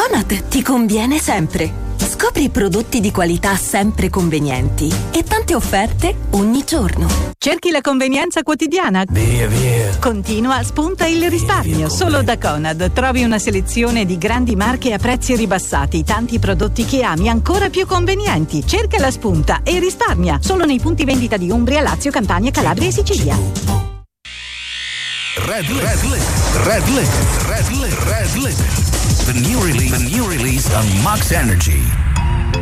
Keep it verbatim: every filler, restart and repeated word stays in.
Conad ti conviene sempre. Scopri prodotti di qualità sempre convenienti e tante offerte ogni giorno. Cerchi la convenienza quotidiana? Via via. Continua, spunta il risparmio. Via, via, Solo da Conad trovi una selezione di grandi marche a prezzi ribassati, tanti prodotti che ami ancora più convenienti. Cerca la spunta e risparmia. Solo nei punti vendita di Umbria, Lazio, Campania, Calabria e Sicilia. Red Red Red Red Red Red Red The new release, the new release on Max Energy.